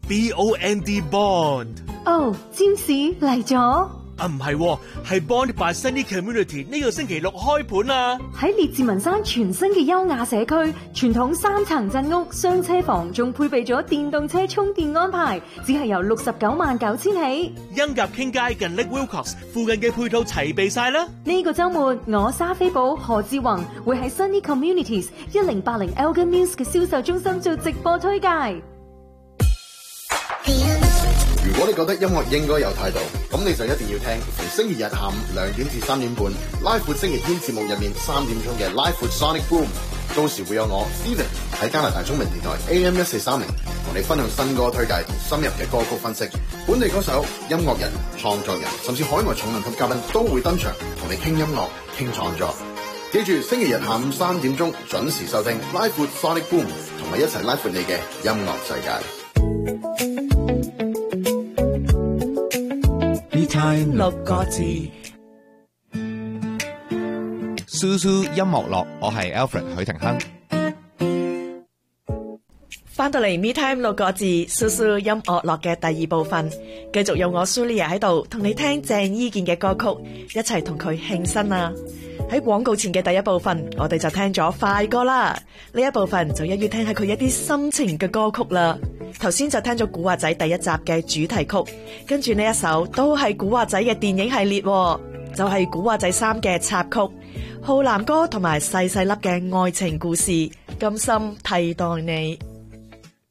，BOND Bond。 哦，占士嚟咗。 唔係，係 Bond by Sunny Community 呢個星期六開盤啊！ 喺列治文山全新嘅優雅社區，傳統3層鎮屋雙車房，仲配備咗電動車充電安排，只係由699000起。 欣甲傾街近 Lake Wilcox 附近嘅配套齊備晒啦！ 呢個週末，我莎菲寶何志宏會喺 Sunny Communities 1080 Elgin Mills 嘅銷售中心做直播推介。 如果你覺得音樂應該有態度，咁你就一定要聽逢星期日下午2點至3點半拉闊星期天節目入面3點鐘嘅拉闊 Sonic Boom， 到時會有我 Steven 喺加拿大中文電台 AM1430同你分享新歌推介同深入嘅歌曲分析，本地歌手、音樂人、創作人甚至海外重量級嘉賓都會登場同你傾音樂傾創作。記住星期日下午3點鐘準時收聽拉闊 Sonic Boom， 同埋一齊拉闊你嘅音樂世界。 Time 6個字，Susu 音樂樂，我係 Alfred 許廷鏗。 翻到嚟 Me Time 6個字，Susu 音樂樂嘅第二部分，繼續有我 Sulia 喺度同你聽鄭伊健嘅歌曲，一齊同佢慶生啊！喺廣告前嘅第一部分，我哋就聽咗快歌啦，呢一部分就一於聽下佢一啲心情嘅歌曲啦。頭先就聽咗古惑仔第一集嘅主題曲，跟住呢一首都係古惑仔嘅電影系列，就係古惑仔3嘅插曲，浩南哥同埋細細粒嘅愛情故事，甘心替代你。